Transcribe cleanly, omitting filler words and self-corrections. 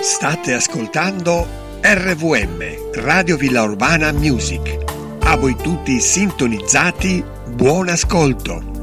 State ascoltando RVM, Radio Villa Urbana Music. A voi tutti sintonizzati, buon ascolto.